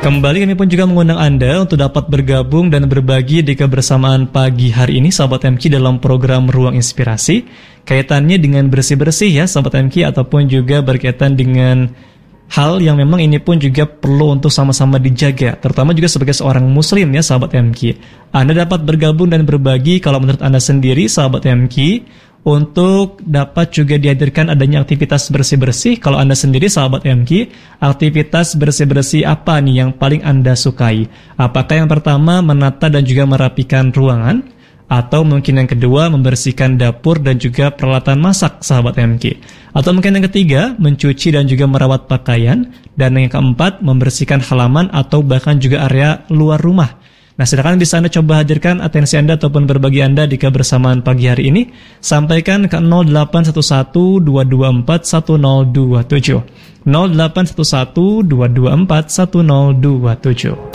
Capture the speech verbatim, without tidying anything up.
Kembali kami pun juga mengundang Anda untuk dapat bergabung dan berbagi di kebersamaan pagi hari ini sahabat M Q dalam program Ruang Inspirasi. Kaitannya dengan bersih-bersih ya sahabat M Q, ataupun juga berkaitan dengan hal yang memang ini pun juga perlu untuk sama-sama dijaga, terutama juga sebagai seorang muslim ya sahabat M Q. Anda dapat bergabung dan berbagi kalau menurut Anda sendiri sahabat M Q, untuk dapat juga dihadirkan adanya aktivitas bersih-bersih. Kalau Anda sendiri sahabat M Q, aktivitas bersih-bersih apa nih yang paling Anda sukai? Apakah yang pertama menata dan juga merapikan ruangan? Atau mungkin yang kedua membersihkan dapur dan juga peralatan masak sahabat M Q? Atau mungkin yang ketiga mencuci dan juga merawat pakaian? Dan yang keempat membersihkan halaman atau bahkan juga area luar rumah? Nah, silakan bisa Anda coba hadirkan atensi Anda ataupun berbagi Anda di kebersamaan pagi hari ini. Sampaikan ke nol delapan satu satu dua dua empat satu nol dua tujuh nol delapan satu satu dua dua empat satu nol dua tujuh.